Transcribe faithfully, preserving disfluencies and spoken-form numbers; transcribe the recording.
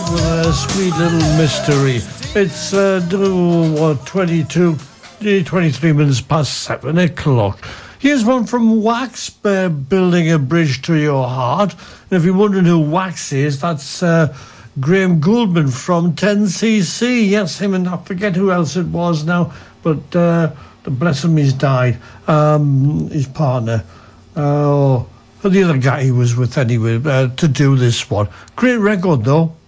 with a sweet little mystery. It's uh, what, twenty-two, twenty-three minutes past seven o'clock. Here's one from Wax, uh, Building a Bridge to Your Heart. And if you're wondering who Wax is, that's uh, Graham Gouldman from ten C C. Yes, him, and I forget who else it was now, but uh, bless him, he's died. Um, his partner. Oh, uh, the other guy he was with anyway, uh, to do this one. Great record, though.